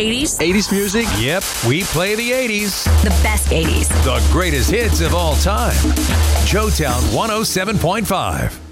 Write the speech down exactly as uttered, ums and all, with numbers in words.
eighties? eighties music? Yep, we play the eighties. The best eighties. The greatest hits of all time. Joetown one oh seven point five.